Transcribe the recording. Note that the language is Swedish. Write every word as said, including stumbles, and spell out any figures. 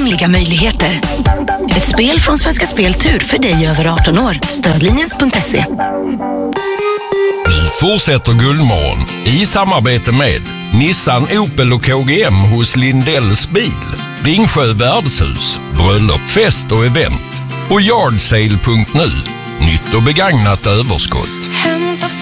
orimliga möjligheter. Ett spel från Svenska Spel Tur för dig över arton år. Stödlinjen punkt se. Nu fortsätter Guldmorgon i samarbete med Nissan, Opel och K G M hos Lindells bil, Ringsjö värdshus, bröllop, fest och event och yardsale punkt nu. Nytt och begagnat överskott.